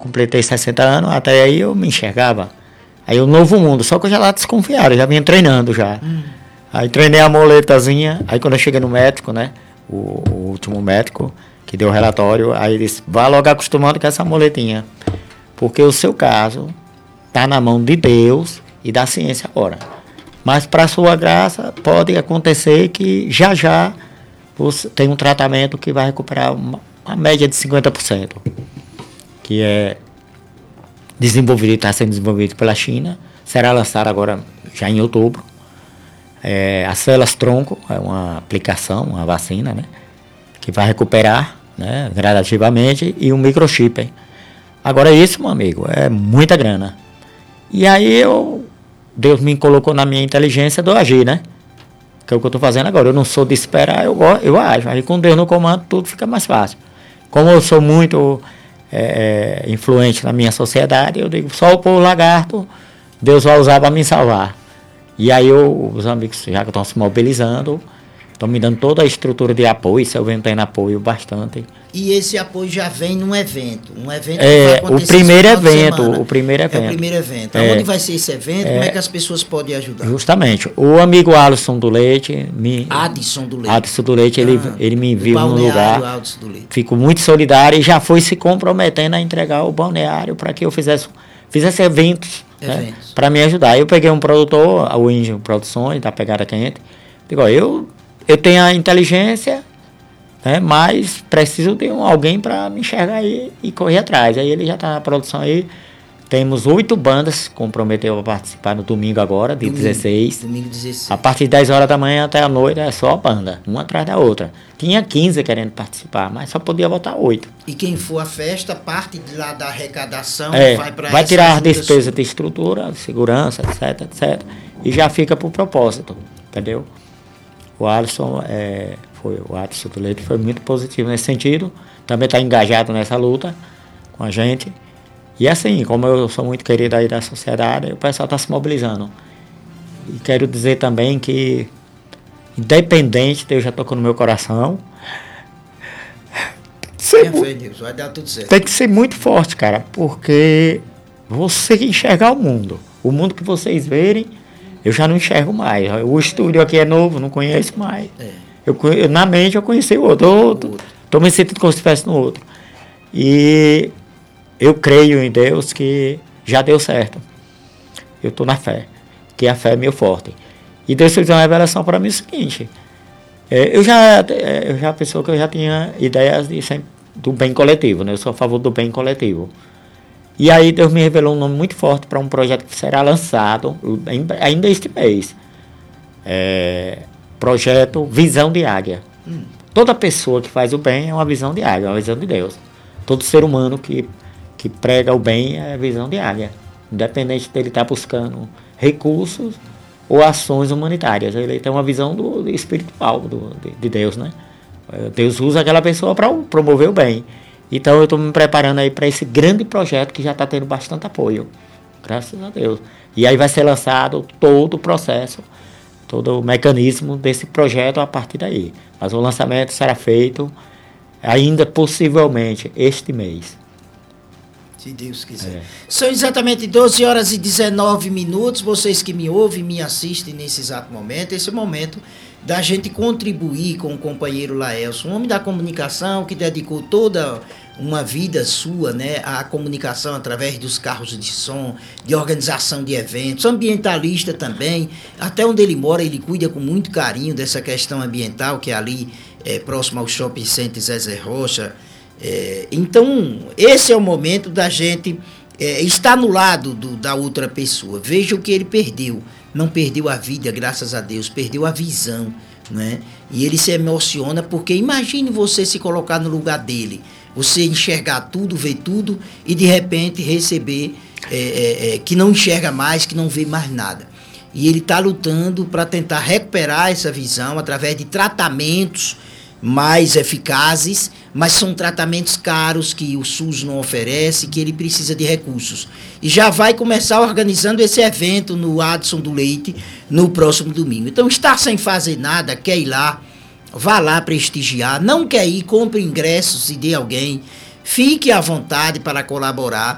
completei 60 anos, até aí eu me enxergava. Aí o novo mundo, só que eu já lá desconfiado, já vinha treinando já. Aí treinei a muletazinha, aí quando eu cheguei no médico, né, o último médico que deu o relatório, aí ele disse, vá logo acostumando com essa muletinha, porque o seu caso está na mão de Deus e da ciência agora. Mas para sua graça, pode acontecer que já você tem um tratamento que vai recuperar uma média de 50%, que é desenvolvido, está sendo desenvolvido pela China, será lançado agora já em outubro. As células tronco é uma aplicação, uma vacina, né, que vai recuperar, né, gradativamente, e um microchip. Hein? Agora isso, meu amigo, é muita grana. E aí Deus me colocou na minha inteligência do agir, né? Que é o que eu estou fazendo agora. Eu não sou de esperar, eu ajo. Aí com Deus no comando tudo fica mais fácil. Como eu sou muito influente na minha sociedade, eu digo, só o povo lagarto, Deus vai usar para me salvar. E aí os amigos já que estão se mobilizando, estão me dando toda a estrutura de apoio, se eu venho tendo apoio bastante. E esse apoio já vem num evento? Um evento que vai acontecer o primeiro evento. É o primeiro evento. Onde vai ser esse evento? Como é que as pessoas podem ajudar? Justamente. O amigo Alisson do Leite... Adson do Leite. Adson do Leite, ele me viu no lugar. Adson do Leite. Fico muito solidário e já foi se comprometendo a entregar o balneário para que eu fizesse eventos. Né, para me ajudar. Eu peguei um produtor, o Índio Produções, da Pegada Quente. Digo, eu tenho a inteligência, né, mas preciso de alguém para me enxergar aí e correr atrás. Aí ele já está na produção aí. Temos 8 bandas que comprometeu a participar no domingo agora, de 16. Domingo 16. A partir de 10 horas da manhã até a noite é só banda, uma atrás da outra. Tinha 15 querendo participar, mas só podia botar 8. E quem for à festa, parte de lá da arrecadação, vai tirar as despesas de estrutura, de segurança, etc. E já fica para o propósito, entendeu? O Alisson o Alisson do Leite foi muito positivo nesse sentido. Também está engajado nessa luta com a gente. E assim, como eu sou muito querido aí da sociedade, o pessoal está se mobilizando. E quero dizer também que, independente, Deus já tocou no meu coração, vai dar tudo certo. Tem que ser muito forte, cara, porque você enxergar o mundo que vocês verem, eu já não enxergo mais. O estúdio aqui é novo, não conheço mais. Na mente eu conheci o outro. Estou me sentindo como se estivesse no outro. E eu creio em Deus que já deu certo. Eu estou na fé, que a fé é meu forte. E Deus fez uma revelação para mim o seguinte. Eu já pensou que eu já tinha ideias do bem coletivo, né? Eu sou a favor do bem coletivo. E aí Deus me revelou um nome muito forte para um projeto que será lançado ainda este mês. Projeto Visão de Águia. Toda pessoa que faz o bem é uma visão de águia, é uma visão de Deus. Todo ser humano que prega o bem é a visão de águia. Independente dele estar buscando recursos ou ações humanitárias. Ele tem uma visão do espiritual de Deus, né? Deus usa aquela pessoa para promover o bem. Então eu estou me preparando aí para esse grande projeto que já está tendo bastante apoio. Graças a Deus. E aí vai ser lançado todo o processo, todo o mecanismo desse projeto a partir daí. Mas o lançamento será feito ainda possivelmente este mês. Se Deus quiser. São exatamente 12 horas e 19 minutos. Vocês que me ouvem, me assistem nesse exato momento. Esse é o momento da gente contribuir com o companheiro Laelson, um homem da comunicação que dedicou toda uma vida sua, né, à comunicação através dos carros de som, de organização de eventos, ambientalista também. Até onde ele mora, ele cuida com muito carinho dessa questão ambiental, que é ali próximo ao Shopping Center Zezé Rocha. Então, esse é o momento da gente estar no lado da outra pessoa. Veja o que ele perdeu. Não perdeu a vida, graças a Deus, perdeu a visão, né? E ele se emociona porque imagine você se colocar no lugar dele, você enxergar tudo, ver tudo e de repente receber que não enxerga mais, que não vê mais nada. E ele está lutando para tentar recuperar essa visão através de tratamentos mais eficazes, mas são tratamentos caros que o SUS não oferece, que ele precisa de recursos. E já vai começar organizando esse evento no Adson do Leite no próximo domingo. Então, está sem fazer nada, quer ir lá, vá lá prestigiar. Não quer ir, compre ingressos e dê alguém. Fique à vontade para colaborar.